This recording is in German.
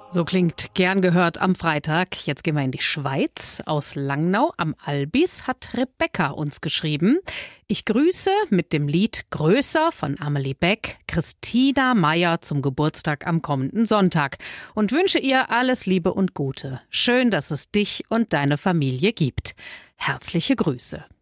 So klingt gern gehört am Freitag. Jetzt gehen wir in die Schweiz. Aus Langnau am Albis hat Rebecca uns geschrieben. Ich grüße mit dem Lied Größer von Amelie Beck Christina Meyer zum Geburtstag am kommenden Sonntag und wünsche ihr alles Liebe und Gute. Schön, dass es dich und deine Familie gibt. Herzliche Grüße.